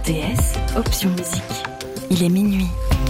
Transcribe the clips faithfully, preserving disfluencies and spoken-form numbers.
T S, option musique. Il est minuit.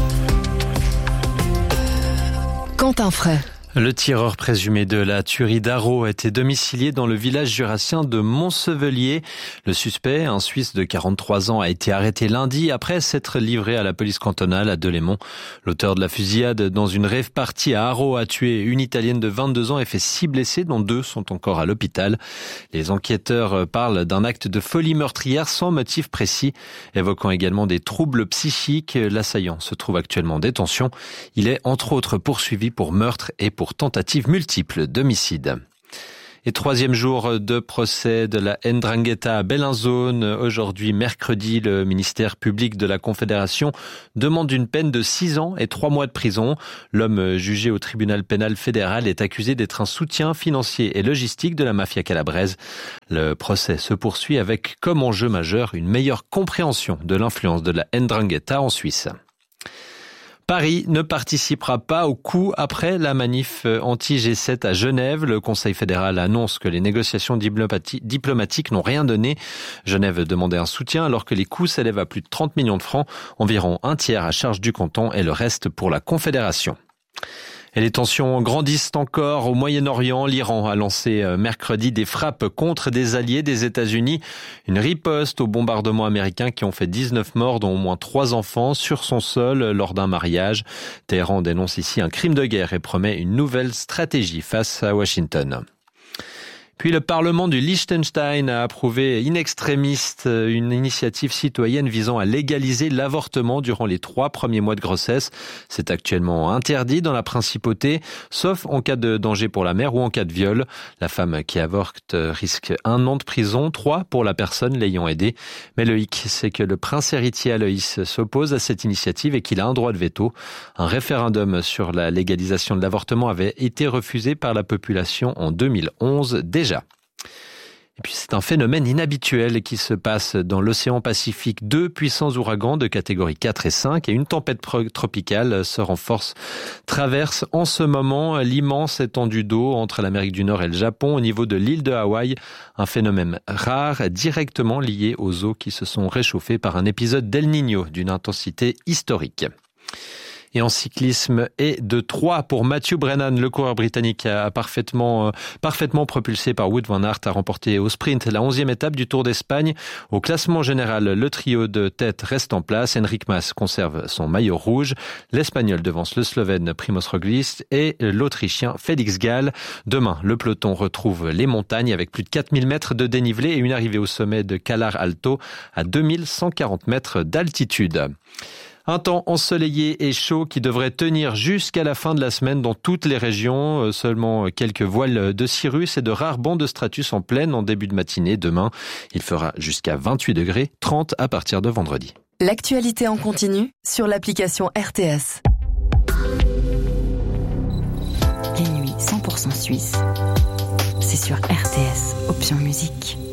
Quentin Fray. Le tireur présumé de la tuerie d'Arro a été domicilié dans le village jurassien de Montsevelier. Le suspect, un Suisse de quarante-trois ans, a été arrêté lundi après s'être livré à la police cantonale à Delémont. L'auteur de la fusillade dans une rave party à Arro a tué une Italienne de vingt-deux ans et fait six blessés, dont deux sont encore à l'hôpital. Les enquêteurs parlent d'un acte de folie meurtrière sans motif précis, évoquant également des troubles psychiques. L'assaillant se trouve actuellement en détention. Il est entre autres poursuivi pour meurtre et pour tentative multiple d'homicide. Et troisième jour de procès de la Ndrangheta à Bellinzone. Aujourd'hui, mercredi, le ministère public de la Confédération demande une peine de six ans et trois mois de prison. L'homme jugé au tribunal pénal fédéral est accusé d'être un soutien financier et logistique de la mafia calabraise. Le procès se poursuit avec comme enjeu majeur une meilleure compréhension de l'influence de la Ndrangheta en Suisse. Paris ne participera pas au coup après la manif anti-G sept à Genève. Le Conseil fédéral annonce que les négociations diplomatiques n'ont rien donné. Genève demandait un soutien alors que les coûts s'élèvent à plus de trente millions de francs, environ un tiers à charge du canton et le reste pour la Confédération. Et les tensions grandissent encore au Moyen-Orient. L'Iran a lancé mercredi des frappes contre des alliés des États-Unis. Une riposte aux bombardements américains qui ont fait dix-neuf morts, dont au moins trois enfants, sur son sol lors d'un mariage. Téhéran dénonce ici un crime de guerre et promet une nouvelle stratégie face à Washington. Puis le Parlement du Liechtenstein a approuvé in extremis une initiative citoyenne visant à légaliser l'avortement durant les trois premiers mois de grossesse. C'est actuellement interdit dans la principauté, sauf en cas de danger pour la mère ou en cas de viol. La femme qui avorte risque un an de prison, trois pour la personne l'ayant aidée. Mais le hic, c'est que le prince héritier Aloïs s'oppose à cette initiative et qu'il a un droit de veto. Un référendum sur la légalisation de l'avortement avait été refusé par la population en deux mille onze déjà. Et puis c'est un phénomène inhabituel qui se passe dans l'océan Pacifique. Deux puissants ouragans de catégorie quatre et cinq et une tempête tropicale se renforcent, traversent en ce moment l'immense étendue d'eau entre l'Amérique du Nord et le Japon au niveau de l'île de Hawaï. Un phénomène rare directement lié aux eaux qui se sont réchauffées par un épisode d'El Niño d'une intensité historique. Et en cyclisme, et de trois pour Matthew Brennan, le coureur britannique a parfaitement, parfaitement propulsé par Wout van Aert, a remporté au sprint la onzième étape du Tour d'Espagne. Au classement général, le trio de tête reste en place. Enric Mas conserve son maillot rouge. L'Espagnol devance le Slovène Primoz Roglič et l'Autrichien Félix Gall. Demain, le peloton retrouve les montagnes avec plus de quatre mille mètres de dénivelé et une arrivée au sommet de Calar Alto à deux mille cent quarante mètres d'altitude. Un temps ensoleillé et chaud qui devrait tenir jusqu'à la fin de la semaine dans toutes les régions. Seulement quelques voiles de cirrus et de rares bancs de stratus en pleine en début de matinée. Demain, il fera jusqu'à vingt-huit degrés, trente à partir de vendredi. L'actualité en continu sur l'application R T S. Les nuits cent pour cent suisses, c'est sur R T S, option musique.